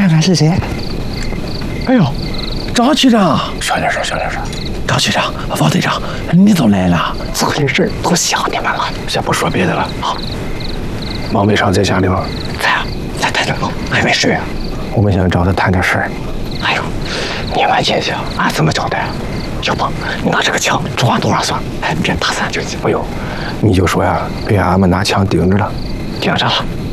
看看是谁？哎呦，赵局长！ 小点声，小点声。 赵局长，王队长，你都来了， 这回事都想你们了。先不说别的了，好。王北上在家里吗？ 在啊，在台上还没睡啊。 我们想找他谈点事儿。 哎呦，你慢些些，俺怎么交代啊？要不你拿这个枪抓多少算？哎，别打3就行。 不用，你就说呀，被俺们拿枪顶着了。 顶着了。